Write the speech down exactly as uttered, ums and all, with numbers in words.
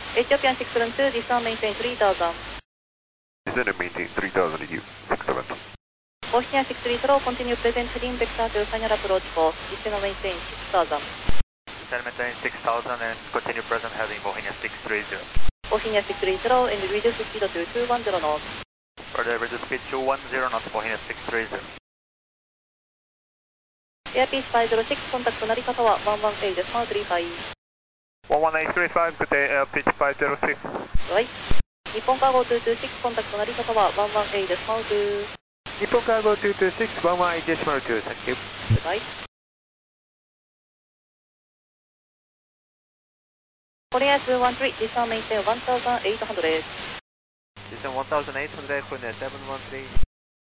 Ethiopian six seven two, descend maintain three thousand. Descend and maintain three thousand to you, six seven two. Bosnia six three zero, continue present heading vector to final approach course, descend and maintain six thousand. Descend maintain six thousand and continue present heading Bosnia six three zero. Bosnia six three zero and reduce speed to two one zero knots. Further reduce speed two one zero knots, Bosnia six three zero. Airpiece five zero six, contact 成田はone one eight decimal three five. one one eight three five, good day, Airpiece five zero six. Right. Nippon Cargo two two six, contact 成田はone one eight decimal two. Nippon Cargo two two six, one one eight decimal two, thank you. Right. Korea two one three, descend maintain one thousand eight hundred. Descend one thousand eight hundred, Korea seven one three.